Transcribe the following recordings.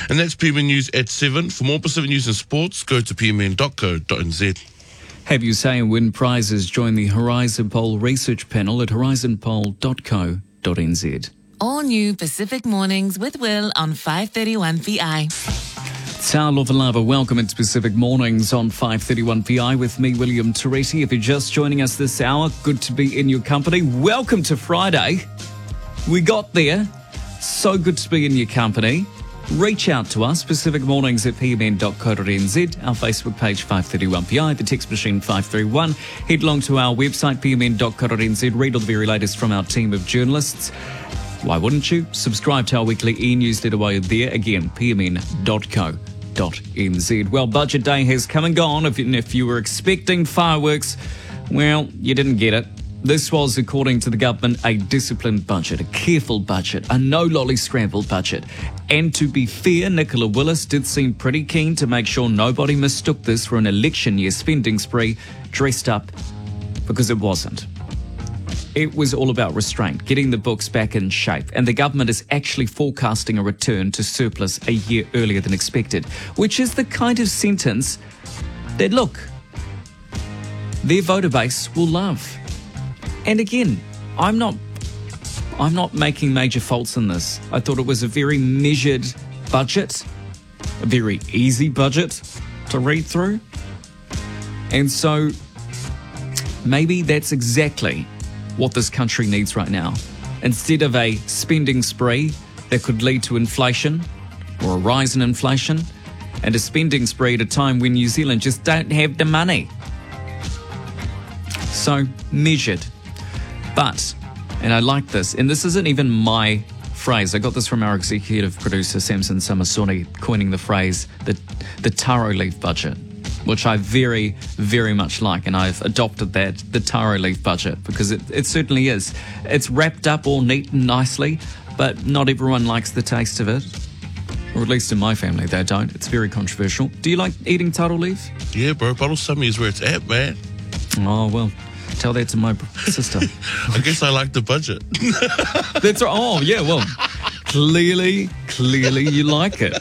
And that's PMN News at 7. For more Pacific news and sports, go to pmn.co.nz. Have you say and win prizes? Join the Horizon Poll research panel at horizonpoll.co.nz. All new Pacific Mornings with Will on 531 PI. Tau Lovalava, welcome into Pacific Mornings on 531 PI with me, William Toretti. If you're just joining us this hour, good to be in your company. Welcome to Friday. We got there. So good to be in your company. Reach out to us, Pacific Mornings at pmn.co.nz, our Facebook page 531PI, the text machine 531. Head along to our website, pmn.co.nz, read all the very latest from our team of journalists. Why wouldn't you? Subscribe to our weekly e-newsletter while you're there. Again, pmn.co.nz. Well, Budget Day has come and gone. If you were expecting fireworks, well, you didn't get it. This was, according to the government, a disciplined budget, a careful budget, a no-lolly scramble budget. And to be fair, Nicola Willis did seem pretty keen to make sure nobody mistook this for an election year spending spree dressed up, because it wasn't. It was all about restraint, getting the books back in shape, and the government is actually forecasting a return to surplus a year earlier than expected, which is the kind of sentence that, look, their voter base will love. And again, I'm not making major faults in this. I thought it was a very measured budget, a very easy budget to read through. And so maybe that's exactly what this country needs right now. Instead of a spending spree that could lead to inflation or a rise in inflation, and a spending spree at a time when New Zealand just don't have the money. So measured. But, and I like this, and this isn't even my phrase. I got this from our executive producer, Samson Samasoni, coining the phrase, the taro leaf budget, which I very, very much like, and I've adopted that, the taro leaf budget, because it certainly is. It's wrapped up all neat and nicely, but not everyone likes the taste of it. Or at least in my family, they don't. It's very controversial. Do you like eating taro leaf? Yeah, bro. Bottle Summy is where it's at, man. Oh, well, tell that to my sister. I guess I like the budget. That's right. Oh, yeah, well, clearly you like it.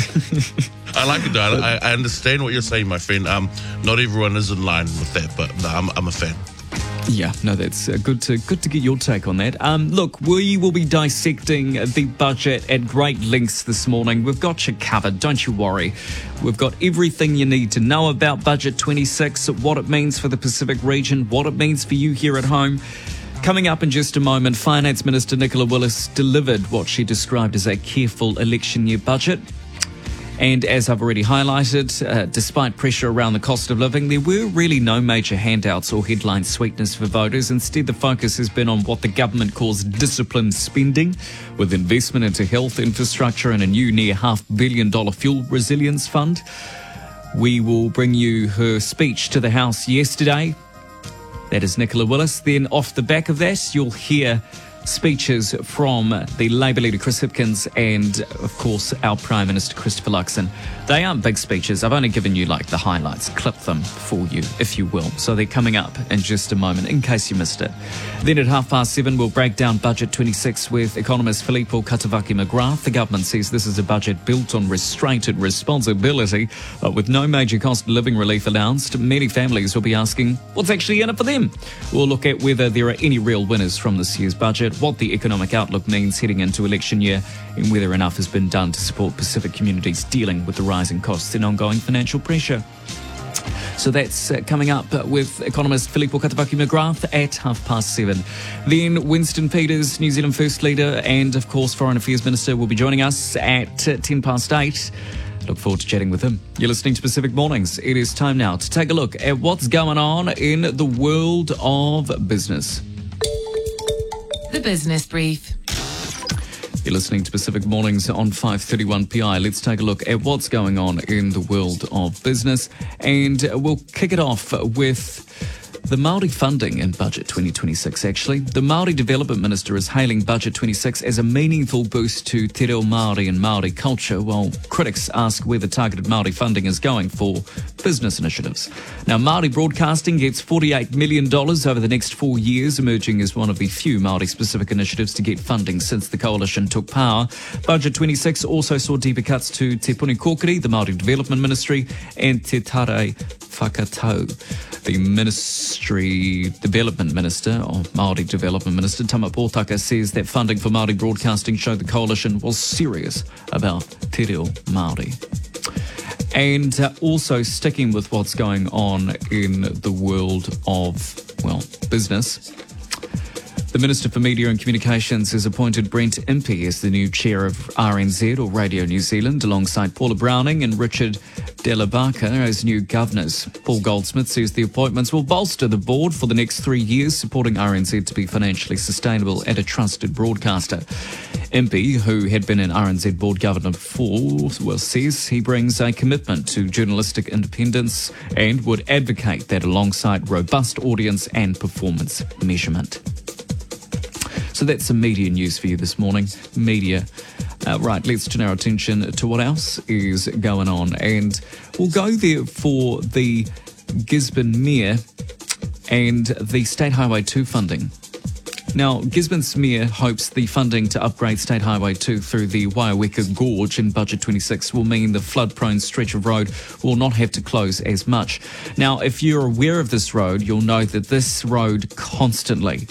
I like it, though. I understand what you're saying, my friend. Not everyone is in line with that, but no, I'm a fan. Yeah, no, that's good to get your take on that. Look, we will be dissecting the budget at great lengths this morning. We've got you covered, don't you worry. We've got everything you need to know about Budget 26, what it means for the Pacific region, what it means for you here at home. Coming up in just a moment, Finance Minister Nicola Willis delivered what she described as a careful election year budget. And as I've already highlighted, despite pressure around the cost of living, there were really no major handouts or headline sweeteners for voters. Instead, the focus has been on what the government calls disciplined spending, with investment into health infrastructure and a new near $500 million fuel resilience fund. We will bring you her speech to the House yesterday. That is Nicola Willis. Then off the back of that, you'll hear speeches from the Labour leader Chris Hipkins and, of course, our Prime Minister Christopher Luxon. They aren't big speeches. I've only given you like the highlights, clip them for you, if you will. So they're coming up in just a moment, in case you missed it. Then at 7:30, we'll break down Budget 26 with economist Filippo Katavaki-McGrath. The government says this is a budget built on restraint and responsibility, but with no major cost of living relief announced. Many families will be asking what's actually in it for them. We'll look at whether there are any real winners from this year's budget, what the economic outlook means heading into election year, and whether enough has been done to support Pacific communities dealing with the rising costs and ongoing financial pressure. So that's coming up with economist Filippo Katavaki-McGrath at 7:30. Then Winston Peters, New Zealand First Leader and, of course, Foreign Affairs Minister, will be joining us at 8:10. Look forward to chatting with him. You're listening to Pacific Mornings. It is time now to take a look at what's going on in the world of business. The Business Brief. You're listening to Pacific Mornings on 531 PI. Let's take a look at what's going on in the world of business. And we'll kick it off with the Māori funding in Budget 2026, actually. The Māori Development Minister is hailing Budget 26 as a meaningful boost to te reo Māori and Māori culture, while critics ask where the targeted Māori funding is going for business initiatives. Now, Māori Broadcasting gets $48 million over the next 4 years, emerging as one of the few Māori-specific initiatives to get funding since the coalition took power. Budget 26 also saw deeper cuts to Te Puni Kōkiri, the Māori Development Ministry, and Te Tare Whakatau. The Development Minister, or Māori Development Minister, Tama Pōtaka, says that funding for Māori Broadcasting showed the coalition was serious about te reo Māori. And also sticking with what's going on in the world of, well, business, the Minister for Media and Communications has appointed Brent Impey as the new chair of RNZ, or Radio New Zealand, alongside Paula Browning and Richard Delabaka as new governors. Paul Goldsmith says the appointments will bolster the board for the next 3 years, supporting RNZ to be financially sustainable and a trusted broadcaster. Impey, who had been an RNZ board governor before, says he brings a commitment to journalistic independence and would advocate that alongside robust audience and performance measurement. So that's some media news for you this morning. Media. Right, let's turn our attention to what else is going on. And we'll go there for the Gisborne Mayor and the State Highway 2 funding. Now, Gisborne's Mayor hopes the funding to upgrade State Highway 2 through the Waiaweka Gorge in Budget 26 will mean the flood-prone stretch of road will not have to close as much. Now, if you're aware of this road, you'll know that this road constantly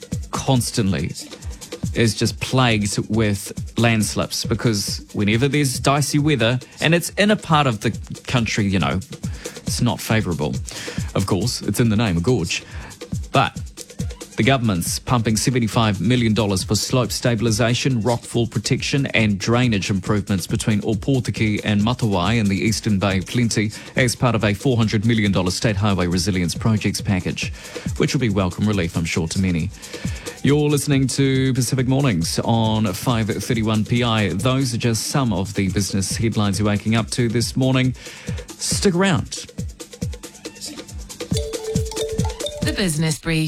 is just plagued with landslips, because whenever there's dicey weather, and it's in a part of the country, you know, it's not favourable. Of course, it's in the name, a gorge. But the government's pumping $75 million for slope stabilisation, rockfall protection and drainage improvements between Opotiki and Matawai in the Eastern Bay of Plenty as part of a $400 million State Highway Resilience Projects package, which will be welcome relief, I'm sure, to many. You're listening to Pacific Mornings on 531 PI. Those are just some of the business headlines you're waking up to this morning. Stick around. The Business Brief.